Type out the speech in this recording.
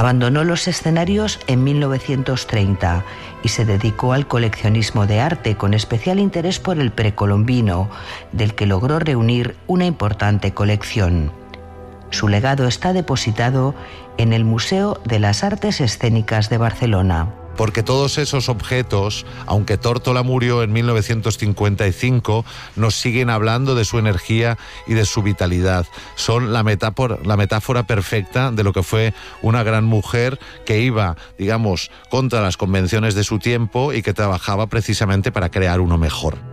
Abandonó los escenarios en 1930 y se dedicó al coleccionismo de arte con especial interés por el precolombino, del que logró reunir una importante colección. Su legado está depositado en el Museo de las Artes Escénicas de Barcelona. Porque todos esos objetos, aunque Tórtola murió en 1955, nos siguen hablando de su energía y de su vitalidad. Son la metáfora perfecta de lo que fue una gran mujer que iba, digamos, contra las convenciones de su tiempo y que trabajaba precisamente para crear uno mejor.